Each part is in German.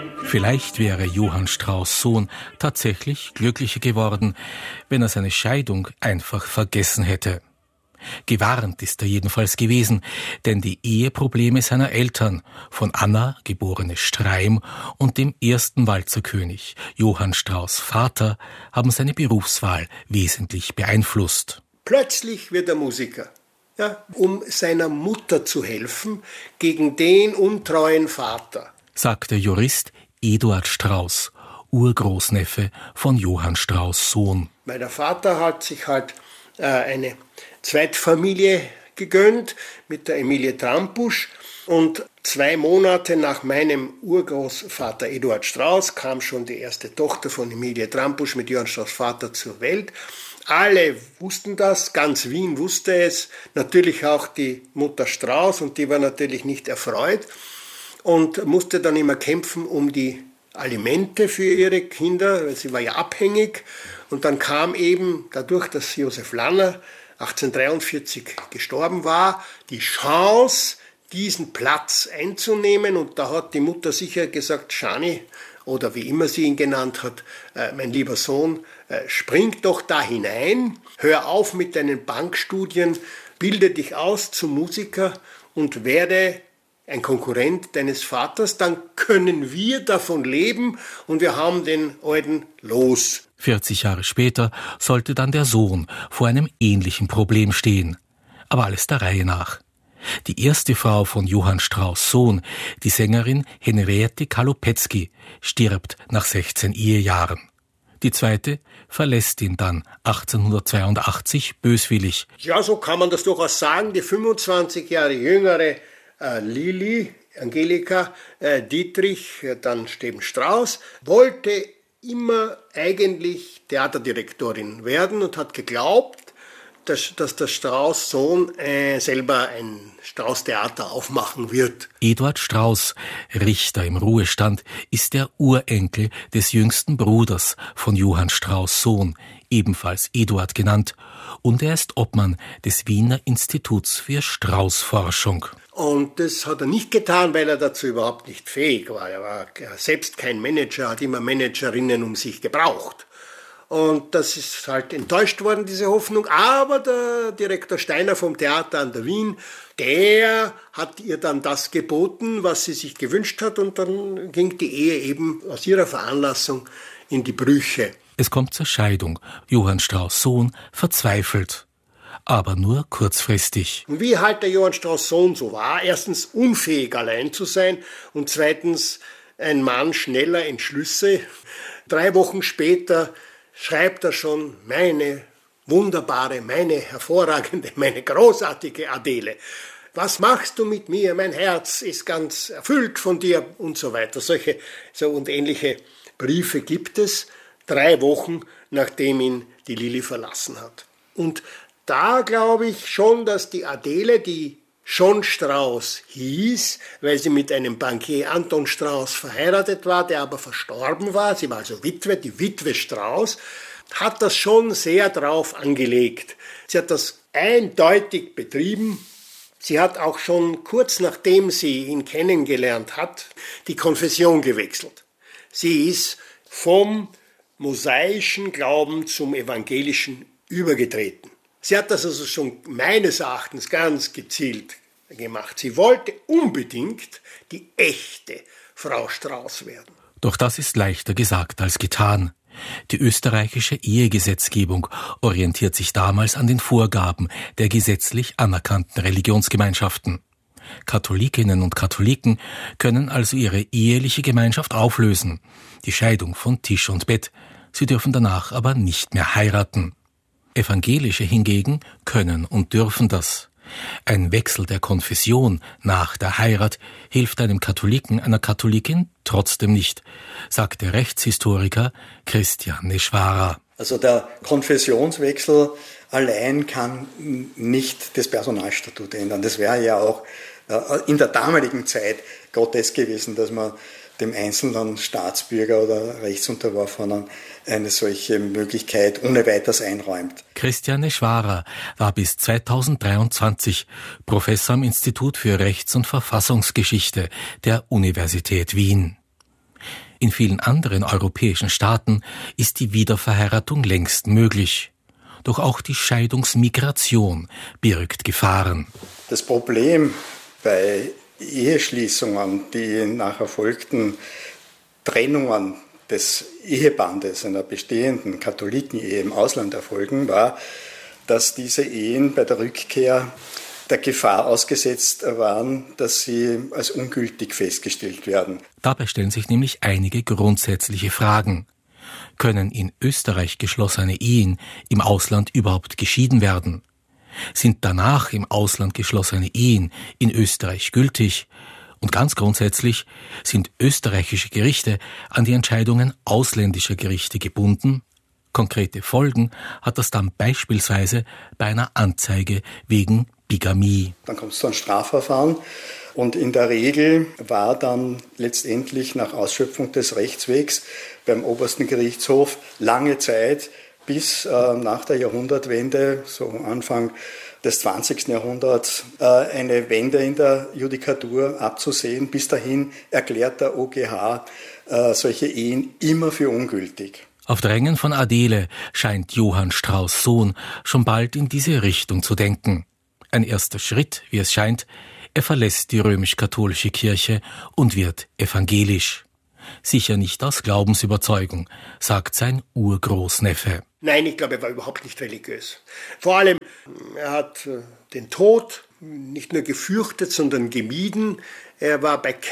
Vielleicht wäre Johann Strauss Sohn tatsächlich glücklicher geworden, wenn er seine Scheidung einfach vergessen hätte. Gewarnt ist er jedenfalls gewesen, denn die Eheprobleme seiner Eltern, von Anna, geborene Streim, und dem ersten Walzerkönig, Johann Strauss Vater, haben seine Berufswahl wesentlich beeinflusst. Plötzlich wird er Musiker, um seiner Mutter zu helfen gegen den untreuen Vater, sagt der Jurist Eduard Strauss, Urgroßneffe von Johann Strauss Sohn. Weil der Vater hat sich eine Zweitfamilie gegönnt mit der Emilie Trampusch, und 2 Monate nach meinem Urgroßvater Eduard Strauss kam schon die erste Tochter von Emilie Trampusch mit Johann Strauss Vater zur Welt. Alle wussten das, ganz Wien wusste es, natürlich auch die Mutter Strauss, und die war natürlich nicht erfreut und musste dann immer kämpfen um die Alimente für ihre Kinder, weil sie war ja abhängig. Und dann kam eben, dadurch, dass Josef Lanner 1843 gestorben war, die Chance, diesen Platz einzunehmen. Und da hat die Mutter sicher gesagt, Schani, oder wie immer sie ihn genannt hat, mein lieber Sohn, spring doch da hinein, hör auf mit deinen Bankstudien, bilde dich aus zum Musiker und werde ein Konkurrent deines Vaters, dann können wir davon leben und wir haben den alten los. 40 Jahre später sollte dann der Sohn vor einem ähnlichen Problem stehen. Aber alles der Reihe nach. Die erste Frau von Johann Strauss Sohn, die Sängerin Henriette Kalopetzky, stirbt nach 16 Ehejahren. Die zweite verlässt ihn dann 1882 böswillig. Ja, so kann man das durchaus sagen. Die 25 Jahre jüngere Lili, Angelika, Dietrich, dann Steben Strauss, wollte immer eigentlich Theaterdirektorin werden und hat geglaubt, dass der Strauss-Sohn selber ein Strauss-Theater aufmachen wird. Eduard Strauss, Richter im Ruhestand, ist der Urenkel des jüngsten Bruders von Johann Strauss Sohn, ebenfalls Eduard genannt, und er ist Obmann des Wiener Instituts für Strauß-Forschung. Und das hat er nicht getan, weil er dazu überhaupt nicht fähig war. Er war selbst kein Manager, hat immer Managerinnen um sich gebraucht. Und das ist halt enttäuscht worden, diese Hoffnung. Aber der Direktor Steiner vom Theater an der Wien, der hat ihr dann das geboten, was sie sich gewünscht hat. Und dann ging die Ehe eben aus ihrer Veranlassung in die Brüche. Es kommt zur Scheidung. Johann Strauss Sohn verzweifelt. Aber nur kurzfristig. Und wie halt der Johann Strauss Sohn so war, erstens unfähig allein zu sein und zweitens ein Mann schneller Entschlüsse. 3 Wochen später schreibt er schon, meine wunderbare, meine hervorragende, meine großartige Adele. Was machst du mit mir? Mein Herz ist ganz erfüllt von dir und so weiter. Solche und ähnliche Briefe gibt es 3 Wochen, nachdem ihn die Lili verlassen hat. Und da glaube ich schon, dass die Adele, die schon Strauss hieß, weil sie mit einem Bankier Anton Strauss verheiratet war, der aber verstorben war, sie war also Witwe, die Witwe Strauss, hat das schon sehr drauf angelegt. Sie hat das eindeutig betrieben. Sie hat auch schon kurz nachdem sie ihn kennengelernt hat, die Konfession gewechselt. Sie ist vom mosaischen Glauben zum evangelischen übergetreten. Sie hat das also schon meines Erachtens ganz gezielt gemacht. Sie wollte unbedingt die echte Frau Strauss werden. Doch das ist leichter gesagt als getan. Die österreichische Ehegesetzgebung orientiert sich damals an den Vorgaben der gesetzlich anerkannten Religionsgemeinschaften. Katholikinnen und Katholiken können also ihre eheliche Gemeinschaft auflösen, die Scheidung von Tisch und Bett. Sie dürfen danach aber nicht mehr heiraten. Evangelische hingegen können und dürfen das. Ein Wechsel der Konfession nach der Heirat hilft einem Katholiken, einer Katholikin trotzdem nicht, sagt der Rechtshistoriker Christian Neschwara. Also der Konfessionswechsel allein kann nicht das Personalstatut ändern. Das wäre ja auch in der damaligen Zeit grotesk gewesen, dass man dem einzelnen Staatsbürger oder Rechtsunterworfenen eine solche Möglichkeit ohne weiteres einräumt. Christian Neschwara war bis 2023 Professor am Institut für Rechts- und Verfassungsgeschichte der Universität Wien. In vielen anderen europäischen Staaten ist die Wiederverheiratung längst möglich. Doch auch die Scheidungsmigration birgt Gefahren. Das Problem bei Eheschließungen, die nach erfolgten Trennungen des Ehebandes einer bestehenden Katholiken-Ehe im Ausland erfolgen, war, dass diese Ehen bei der Rückkehr der Gefahr ausgesetzt waren, dass sie als ungültig festgestellt werden. Dabei stellen sich nämlich einige grundsätzliche Fragen. Können in Österreich geschlossene Ehen im Ausland überhaupt geschieden werden? Sind danach im Ausland geschlossene Ehen in Österreich gültig? Und ganz grundsätzlich, sind österreichische Gerichte an die Entscheidungen ausländischer Gerichte gebunden? Konkrete Folgen hat das dann beispielsweise bei einer Anzeige wegen Bigamie. Dann kommt es zu einem Strafverfahren und in der Regel war dann letztendlich nach Ausschöpfung des Rechtswegs beim obersten Gerichtshof lange Zeit bis nach der Jahrhundertwende, so Anfang des 20. Jahrhunderts, eine Wende in der Judikatur abzusehen. Bis dahin erklärt der OGH solche Ehen immer für ungültig. Auf Drängen von Adele scheint Johann Strauß Sohn schon bald in diese Richtung zu denken. Ein erster Schritt, wie es scheint, er verlässt die römisch-katholische Kirche und wird evangelisch. Sicher nicht aus Glaubensüberzeugung, sagt sein Urgroßneffe. Nein, ich glaube, er war überhaupt nicht religiös. Vor allem, er hat den Tod nicht nur gefürchtet, sondern gemieden. Er war bei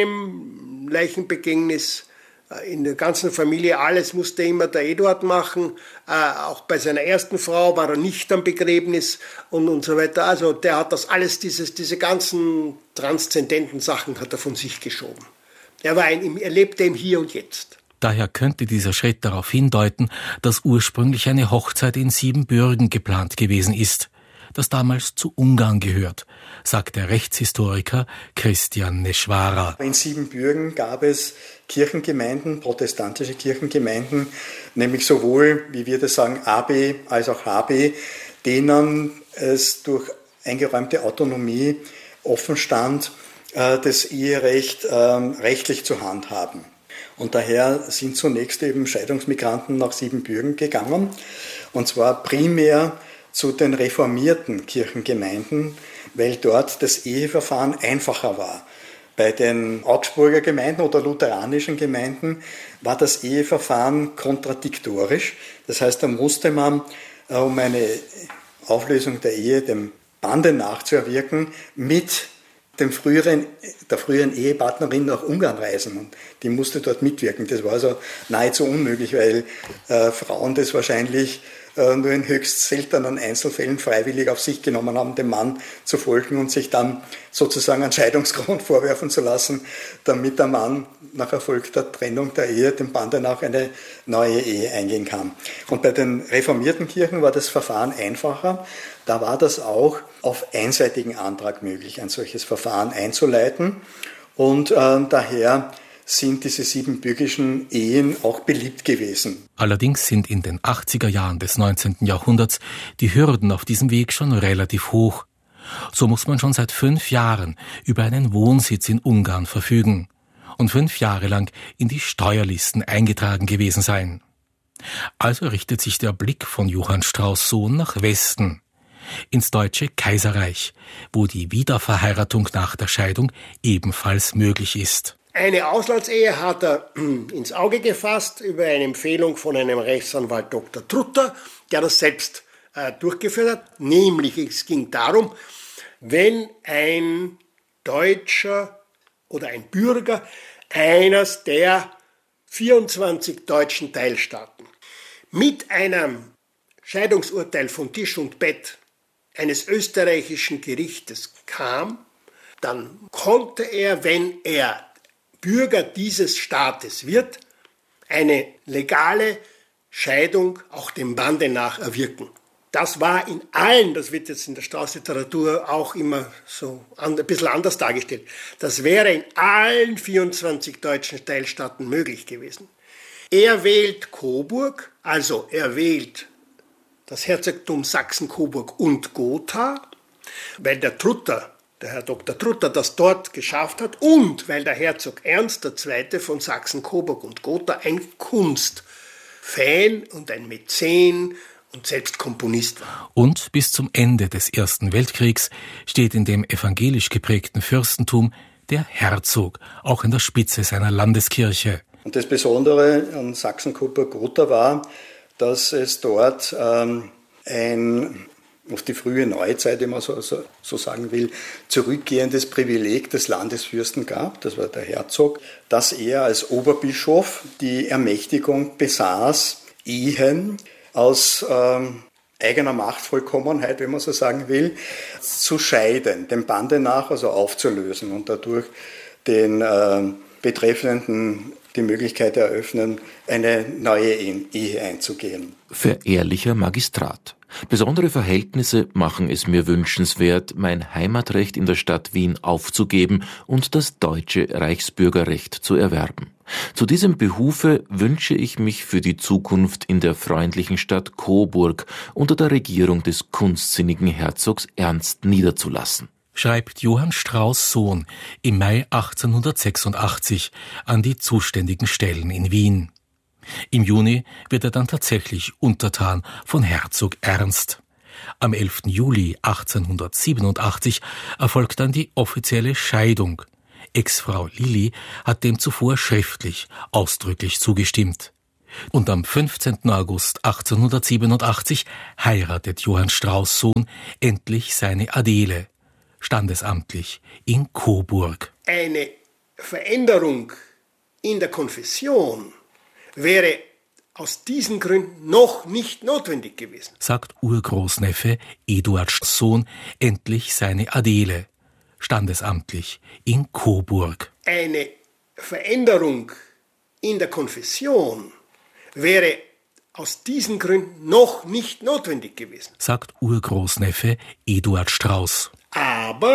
keinem Leichenbegängnis in der ganzen Familie, alles musste immer der Eduard machen. Auch bei seiner ersten Frau war er nicht am Begräbnis und so weiter. Also der hat das alles, diese ganzen transzendenten Sachen hat er von sich geschoben. Er lebte im Hier und Jetzt. Daher könnte dieser Schritt darauf hindeuten, dass ursprünglich eine Hochzeit in Siebenbürgen geplant gewesen ist, das damals zu Ungarn gehört, sagt der Rechtshistoriker Christian Neschwara. In Siebenbürgen gab es Kirchengemeinden, protestantische Kirchengemeinden, nämlich sowohl, wie wir das sagen, AB als auch HB, denen es durch eingeräumte Autonomie offen stand, das Eherecht rechtlich zu handhaben. Und daher sind zunächst eben Scheidungsmigranten nach Siebenbürgen gegangen, und zwar primär zu den reformierten Kirchengemeinden, weil dort das Eheverfahren einfacher war. Bei den Augsburger Gemeinden oder lutheranischen Gemeinden war das Eheverfahren kontradiktorisch. Das heißt, da musste man, um eine Auflösung der Ehe dem Bande nachzuerwirken, mit der früheren Ehepartnerin nach Ungarn reisen. Und die musste dort mitwirken. Das war also nahezu unmöglich, weil Frauen das wahrscheinlich nur in höchst seltenen Einzelfällen freiwillig auf sich genommen haben, dem Mann zu folgen und sich dann sozusagen einen Scheidungsgrund vorwerfen zu lassen, damit der Mann nach erfolgter Trennung der Ehe dem Bande nach eine neue Ehe eingehen kann. Und bei den reformierten Kirchen war das Verfahren einfacher. Da war das auch auf einseitigen Antrag möglich, ein solches Verfahren einzuleiten. Und daher sind diese siebenbürgischen Ehen auch beliebt gewesen. Allerdings sind in den 80er Jahren des 19. Jahrhunderts die Hürden auf diesem Weg schon relativ hoch. So muss man schon seit 5 Jahren über einen Wohnsitz in Ungarn verfügen und 5 Jahre lang in die Steuerlisten eingetragen gewesen sein. Also richtet sich der Blick von Johann Strauß Sohn nach Westen, ins Deutsche Kaiserreich, wo die Wiederverheiratung nach der Scheidung ebenfalls möglich ist. Eine Auslandsehe hat er ins Auge gefasst über eine Empfehlung von einem Rechtsanwalt Dr. Trutter, der das selbst durchgeführt hat. Nämlich, es ging darum, wenn ein Deutscher oder ein Bürger eines der 24 deutschen Teilstaaten mit einem Scheidungsurteil von Tisch und Bett eines österreichischen Gerichtes kam, dann konnte er, wenn er Bürger dieses Staates wird, eine legale Scheidung auch dem Bande nach erwirken. Das war in allen, das wird jetzt in der Strauß-Literatur auch immer so ein bisschen anders dargestellt, das wäre in allen 24 deutschen Teilstaaten möglich gewesen. Er wählt Coburg, also er wählt das Herzogtum Sachsen-Coburg und Gotha, weil der Trutter der Herr Dr. Trutter das dort geschafft hat und weil der Herzog Ernst II. Von Sachsen, Coburg und Gotha ein Kunstfan und ein Mäzen und selbst Komponist war. Und bis zum Ende des Ersten Weltkriegs steht in dem evangelisch geprägten Fürstentum der Herzog, auch an der Spitze seiner Landeskirche. Und das Besondere an Sachsen, Coburg, Gotha war, dass es dort auf die frühe Neuzeit, wenn man so sagen will, zurückgehendes Privileg des Landesfürsten gab, das war der Herzog, dass er als Oberbischof die Ermächtigung besaß, Ehen aus eigener Machtvollkommenheit, wenn man so sagen will, zu scheiden, dem Bande nach, also aufzulösen und dadurch den Betreffenden die Möglichkeit eröffnen, eine neue Ehe einzugehen. Verehrlicher Magistrat, besondere Verhältnisse machen es mir wünschenswert, mein Heimatrecht in der Stadt Wien aufzugeben und das deutsche Reichsbürgerrecht zu erwerben. Zu diesem Behufe wünsche ich mich für die Zukunft in der freundlichen Stadt Coburg unter der Regierung des kunstsinnigen Herzogs Ernst niederzulassen, schreibt Johann Strauß Sohn im Mai 1886 an die zuständigen Stellen in Wien. Im Juni wird er dann tatsächlich untertan von Herzog Ernst. Am 11. Juli 1887 erfolgt dann die offizielle Scheidung. Ex-Frau Lilli hat dem zuvor schriftlich ausdrücklich zugestimmt. Und am 15. August 1887 heiratet Johann Strauß Sohn endlich seine Adele, standesamtlich in Coburg. Eine Veränderung in der Konfession wäre aus diesen Gründen noch nicht notwendig gewesen, sagt Urgroßneffe Eduard Sohn endlich seine Adele, standesamtlich in Coburg. Eine Veränderung in der Konfession wäre aus diesen Gründen noch nicht notwendig gewesen, sagt Urgroßneffe Eduard Strauß. Aber